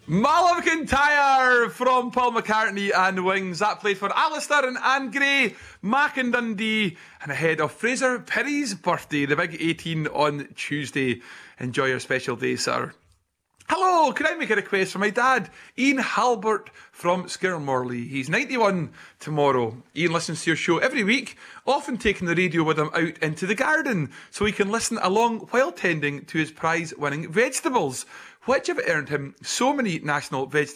Malav Kintyre from Paul McCartney and Wings. That played for Alistair and Anne Gray, Mac and Dundee, and ahead of Fraser Perry's birthday, the big 18 on Tuesday. Enjoy your special day, sir. Hello, can I make a request for my dad, Ian Halbert from Skirmorley? He's 91 tomorrow. Ian listens to your show every week, often taking the radio with him out into the garden so he can listen along while tending to his prize-winning vegetables, which have earned him so many National Vegetable